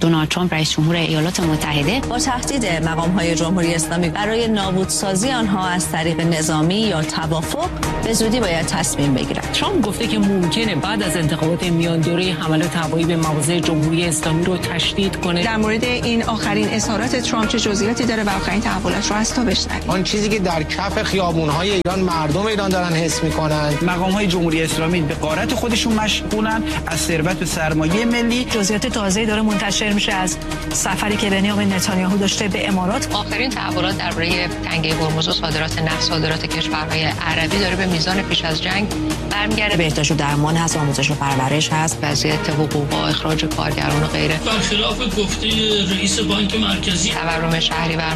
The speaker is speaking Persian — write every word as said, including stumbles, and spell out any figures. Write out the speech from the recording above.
دونالد ترامپ رئیس جمهور ایالات متحده با تهدید مقام‌های جمهوری اسلامی برای نابودسازی آنها از طریق نظامی یا توافق به زودی باید تصمیم بگیرد. ترامپ گفته که ممکنه بعد از انتخابات میان دوره حملات هوایی به مواضع جمهوری اسلامی رو تشدید کنه. در مورد این آخرین اظهارات ترامپ چه جزئیاتی داره و آخرین تحولات رو از تو بشنویم. آن چیزی که در کف خیابون‌های ایران مردم ایران دارن حس می‌کنن، مقام‌های جمهوری اسلامی به غارت خودشون مشغولن، از ثروت به سرمایه ملی. جزئیات تازه‌ای داره منتشر میشه از سفری که بنیامین نتانیاهو داشته به امارات. آخرین تحولات درباره تنگه هرمز و صادرات نفت، صادرات کشورهای عربی داره به میزان پیش از جنگ برمیگرده. بهداشت و درمان هست، آموزش و پرورش هست، وضعیت حقوق و اخراج کارگران و غیره. برخلاف گفته رئیس بانک مرکزی تورم شهری